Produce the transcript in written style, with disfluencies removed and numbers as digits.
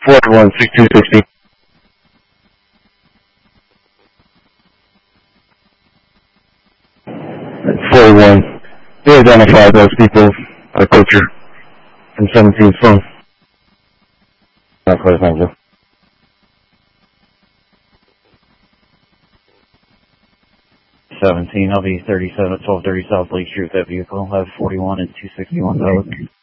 416260. 41. You identify those people by picture from 17's phone. Not close, thank you. 17, I'll be 37 at 1230 South Lake Street with that vehicle. I have 41 and 261 valid.